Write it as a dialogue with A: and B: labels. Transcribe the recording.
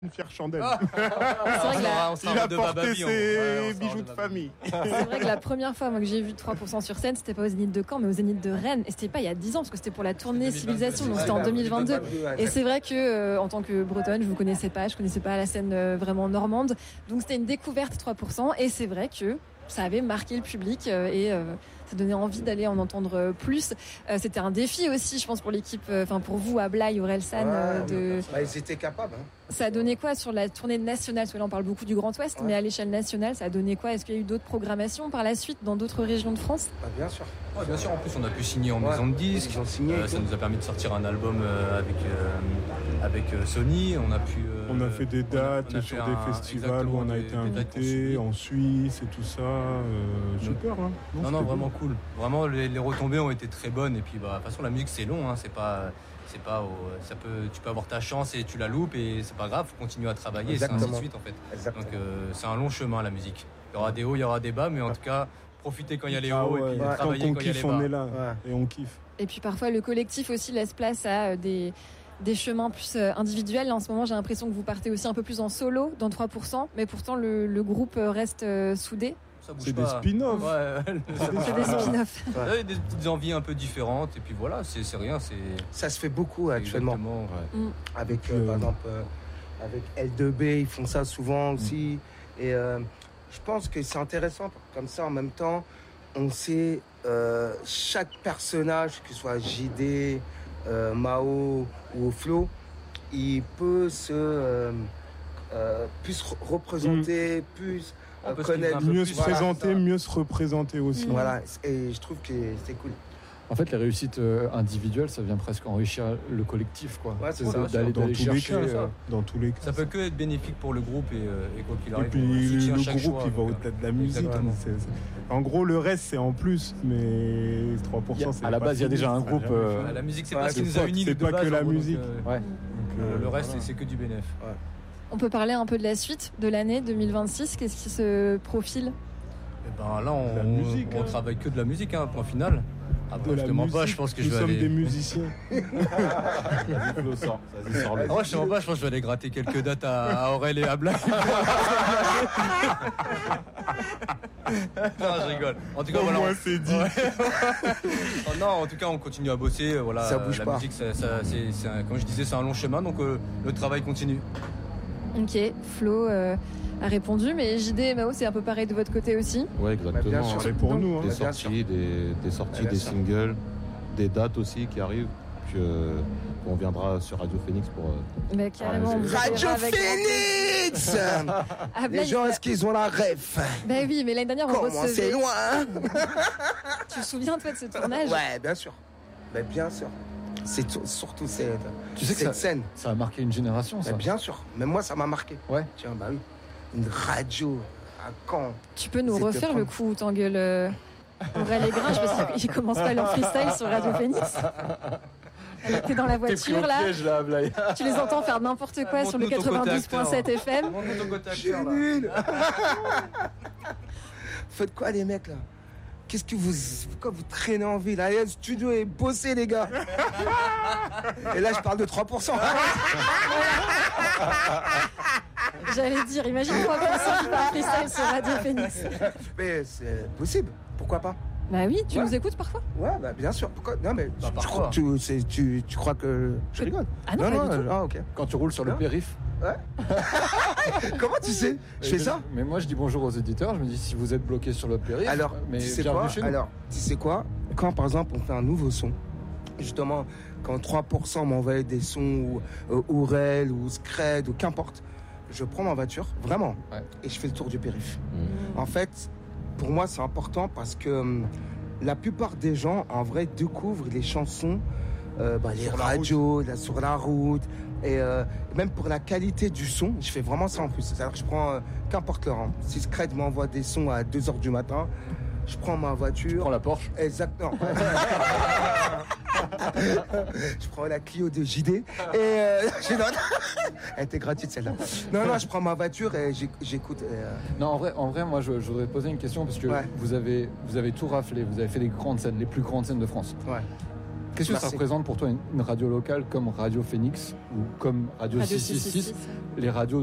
A: une fière chandelle.
B: C'est vrai que
A: il a porté ses bijoux de famille.
B: C'est vrai que la première fois moi, que j'ai vu 3% sur scène, c'était pas au Zénith de Caen, mais au Zénith de Rennes. Et c'était pas il y a 10 ans, parce que c'était pour la tournée Civilisation, donc c'était en 2022. Et c'est vrai que en tant que Bretonne, je vous connaissais pas, la scène vraiment normande. Donc c'était une découverte 3%. Et c'est vrai que ça avait marqué le public et ça donnait envie d'aller en entendre plus. C'était un défi aussi, je pense, pour l'équipe, pour vous, Ablaye, Orelsan.
C: Ils étaient capables. Hein.
B: Ça a donné quoi sur la tournée nationale? Parce que là, on parle beaucoup du Grand Ouest, mais à l'échelle nationale, ça a donné quoi? Est-ce qu'il y a eu d'autres programmations par la suite dans d'autres régions de France?
C: Bien sûr.
D: Bien sûr, en plus, on a pu signer en maison de disques. Ça nous a permis de sortir un album avec Sony.
A: On a fait des dates sur des festivals où on a été invité en Suisse et tout ça. Super, hein.
D: Non, vraiment cool. Vraiment, les retombées ont été très bonnes. Et puis, de toute façon, la musique, c'est long. Hein. Tu peux avoir ta chance et tu la loupes et c'est pas grave. Faut continuer à travailler. Exactement. Et c'est ainsi de suite, en fait. Exactement. Donc, c'est un long chemin, la musique. Il y aura des hauts, il y aura des bas, mais en tout cas, profitez quand il y a les hauts et puis travaillez quand il y a les bas.
A: On est là et on kiffe.
B: Et puis parfois, le collectif aussi laisse place à des chemins plus individuels. Là, en ce moment, j'ai l'impression que vous partez aussi un peu plus en solo dans 3%, mais pourtant le groupe reste soudé.
A: C'est des spin-offs.
B: C'est des spin-offs.
D: Des petites envies un peu différentes et puis voilà, c'est rien.
C: Ça se fait beaucoup actuellement. Avec par exemple avec L2B, ils font ça souvent aussi. Et je pense que c'est intéressant comme ça. En même temps, on sait chaque personnage, que ce soit JD, Mao ou Flo, il peut plus représenter, plus connaître,
A: mieux se présenter, mieux se représenter aussi.
C: Voilà, et je trouve que c'est cool.
E: En fait, les réussites individuelles, ça vient presque enrichir le collectif, quoi.
C: Ouais, c'est ça.
E: D'aller chercher
A: dans tous les cas.
D: Ça peut que être bénéfique pour le groupe et quoi qu'il arrive.
A: Et puis le groupe, il va au-delà de la musique. En gros, le reste, c'est en plus, mais 3%, c'est
E: à la base, il y a déjà un groupe.
D: La musique, c'est pas ce qui nous a unis de base.
A: C'est pas que la musique.
D: Le reste, c'est que du bénéf.
B: On peut parler un peu de la suite de l'année 2026. Qu'est-ce qui se profile?
D: Là, on travaille que de la musique, point final. Après, je te mens pas, je pense que je vais aller...
A: Nous sommes des musiciens.
D: Je te mens pas, je pense que je vais aller gratter quelques dates à Aurel et à Blague. Non, je rigole. En tout cas, voilà.
A: Moi, c'est dit.
D: Non, en tout cas, on continue à bosser. Voilà,
C: ça bouge pas.
D: La musique, comme je disais, c'est un long chemin, donc le travail continue.
B: Ok, Flo a répondu, mais JD et Mao, c'est un peu pareil de votre côté aussi?
F: Ouais, exactement.
C: Bien sûr.
A: C'est pour nous.
F: Des sorties, des singles, des dates aussi qui arrivent. Puis on viendra sur Radio Phoenix pour...
B: carrément.
C: Radio Phoenix. Les gens, est-ce qu'ils ont la ref?
B: Oui, mais l'année dernière, on recevait...
C: c'est loin, hein.
B: Tu te souviens, toi, de ce tournage?
C: Ouais, bien sûr. Bien sûr. C'est surtout cette scène.
E: Ça a marqué une génération, ça.
C: Bien sûr. Même moi, ça m'a marqué.
E: Ouais.
C: Tiens, oui. Une radio à Caen.
B: Tu peux nous refaire le coup où t'engueules Aurel et Gringe parce qu'il commence pas leur freestyle sur Radio Phoenix. T'es dans la voiture là. Tu les entends faire n'importe quoi sur le 92.7 FM.
C: C'est nul. Faites quoi les mecs là? Pourquoi vous traînez en ville? Allez, le studio est bossé, les gars. Et là, je parle de 3%.
B: J'allais dire, imagine 3% qui parle freestyle sur Radio Phoenix.
C: Mais c'est possible, pourquoi pas?
B: Oui, tu nous écoutes parfois?
C: Ouais, bien sûr. Pourquoi? Non, mais tu crois que je rigole?
B: Ah non, pas du tout.
C: Ok.
E: Quand tu roules sur le périph'.
C: Ouais. Comment tu sais? Je fais ça?
E: Mais moi, je dis bonjour aux éditeurs. Je me dis, si vous êtes bloqué sur le périph',
C: tu sais quoi? Quand, par exemple, on fait un nouveau son, justement, quand 3% m'envoie des sons ou Ourel ou Scred ou qu'importe, je prends ma voiture, vraiment, et je fais le tour du périph'. En fait, pour moi, c'est important parce que la plupart des gens, en vrai, découvrent les chansons, les radios, sur la route. Et même pour la qualité du son, je fais vraiment ça en plus. C'est-à-dire que je prends, qu'importe le rang. Si Scred m'envoie des sons à 2h du matin, je prends ma voiture.
E: Tu prends la Porsche.
C: Exactement. Je prends la Clio de JD. Et elle était gratuite celle-là. Non, je prends ma voiture et j'écoute.
E: Non, en vrai, moi, je voudrais te poser une question parce que vous avez tout raflé. Vous avez fait les grandes scènes, les plus grandes scènes de France.
C: Ouais.
E: Qu'est-ce que ça représente pour toi une radio locale comme Radio Phoenix ou comme Radio 666, les radios